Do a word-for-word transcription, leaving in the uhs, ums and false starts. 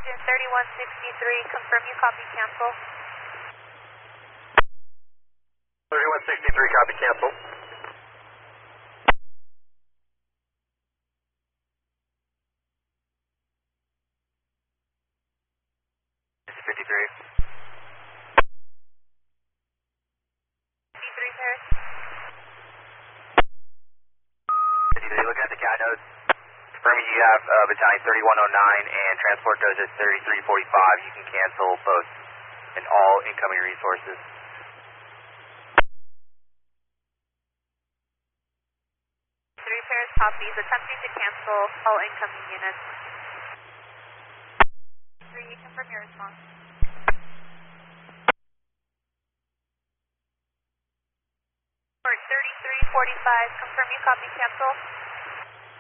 Engine thirty-one sixty-three, confirm you copy cancel. thirty-one sixty-three, copy cancel. fifty-three. fifty-three Paris. fifty-three, looking at the C A D notes. Confirming you have uh, battalion thirty-one oh nine and transport goes at thirty-three forty-five. You can cancel both and all incoming resources. Three Paris copies, attempting to cancel all incoming units. Three, confirm your response. For thirty-three forty-five, confirm you copy cancel.